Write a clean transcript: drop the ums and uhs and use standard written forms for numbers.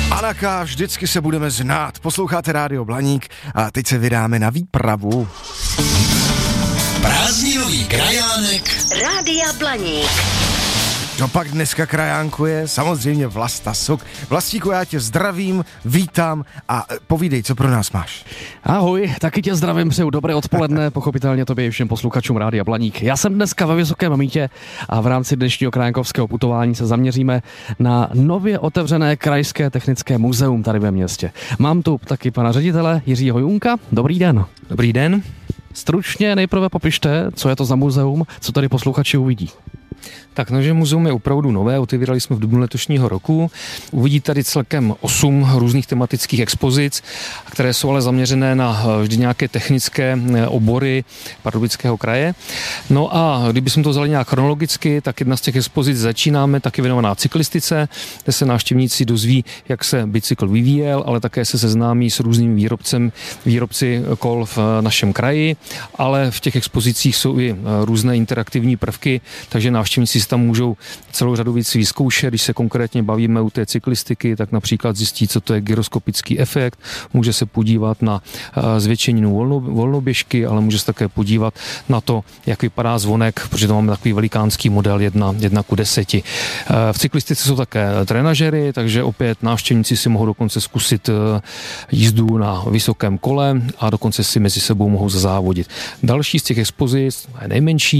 Anaka, vždycky se budeme znát. Posloucháte Rádio Blaník a teď se vydáme na výpravu. Prázdninový krajánek Rádia Blaník. No pak dneska krajánkuje samozřejmě Vlasta Suk. Vlastíku, já tě zdravím, vítám a povídej, co pro nás máš. Ahoj, taky tě zdravím, přeju dobré odpoledne, pochopitelně tobě i všem posluchačům Rádia Blaník. Já jsem dneska ve Vysokém Mýtě a v rámci dnešního krajánkovského putování se zaměříme na nově otevřené Krajské technické muzeum tady ve městě. Mám tu taky pana ředitele Jiřího Junka. Dobrý den. Dobrý den. Stručně nejprve popište, co je to za muzeum, co tady posluchači uvidí. Tak, že muzeum je opravdu nové, otevírali jsme v dubnu letošního roku. Uvidí tady celkem 8 různých tematických expozic, které jsou ale zaměřené na vždy nějaké technické obory Pardubického kraje. No a kdybychom to vzali nějak chronologicky, tak jedna z těch expozic začínáme taky věnovaná cyklistice, kde se návštěvníci dozví, jak se bicykl vyvíjel, ale také se seznámí s různými výrobci kol v našem kraji, ale v těch expozicích jsou i různé interaktivní prvky, takže návštěvníci si tam můžou celou řadu věcí vyzkoušet. Když se konkrétně bavíme u té cyklistiky, tak například zjistí, co to je gyroskopický efekt, může se podívat na zvětšeninu volnoběžky, ale může se také podívat na to, jak vypadá zvonek, protože to máme takový velikánský model 1:10. V cyklistice jsou také trenažery, takže opět návštěvníci si mohou dokonce zkusit jízdu na vysokém kole a dokonce si mezi sebou mohou zazávodit. Další z těch expozic, nejmenší,